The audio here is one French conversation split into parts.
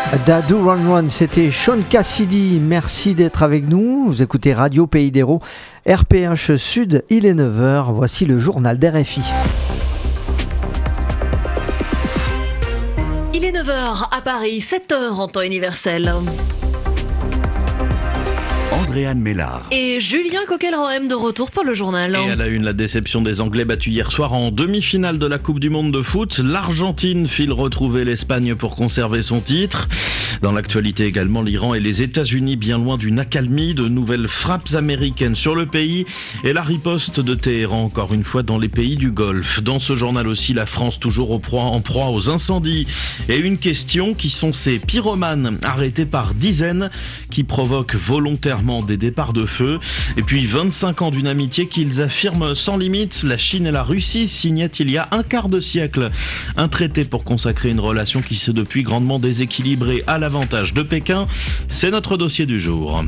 Da Do Run Run, c'était Sean Cassidy. Merci d'être avec nous. Vous écoutez Radio Pays d'Hérault, RPH Sud, il est 9h. Voici le journal d'RFI. Il est 9h à Paris, 7h en temps universel. Andréane Mélard. Et Julien Coquelin-Rohem de retour pour le journal. Et à la une, la déception des Anglais battus hier soir en demi-finale de la Coupe du Monde de foot. L'Argentine file retrouver l'Espagne pour conserver son titre. Dans l'actualité également, l'Iran et les États-Unis bien loin d'une accalmie. De nouvelles frappes américaines sur le pays et la riposte de Téhéran encore une fois dans les pays du Golfe. Dans ce journal aussi, la France toujours en proie aux incendies. Et une question, qui sont ces pyromanes arrêtés par dizaines qui provoquent volontairement des départs de feu. Et puis 25 ans d'une amitié qu'ils affirment sans limite. La Chine et la Russie signaient il y a un quart de siècle un traité pour consacrer une relation qui s'est depuis grandement déséquilibrée à l'avantage de Pékin. C'est notre dossier du jour.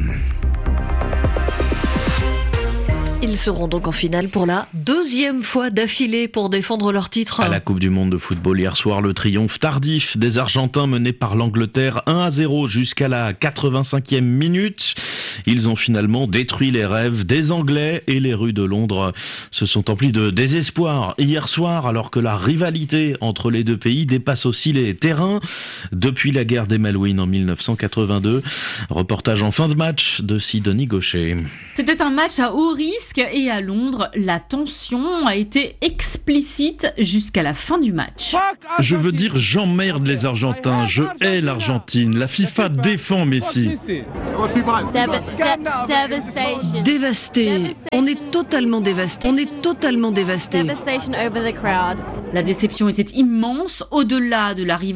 Ils seront donc en finale pour la deuxième fois d'affilée pour défendre leur titre. À la Coupe du Monde de football hier soir, le triomphe tardif des Argentins menés par l'Angleterre 1-0 jusqu'à la 85e minute. Ils ont finalement détruit les rêves des Anglais et les rues de Londres se sont emplies de désespoir hier soir, alors que la rivalité entre les deux pays dépasse aussi les terrains. Depuis la guerre des Malouines en 1982, reportage en fin de match de Sidonie Gaucher. C'était un match à haut risque et à Londres, la tension a été explicite jusqu'à la fin du match. Je veux dire, j'emmerde les Argentins, je hais l'Argentine, la FIFA défend Messi. Dévasté, on est totalement dévasté, La déception était immense au-delà de la rivalité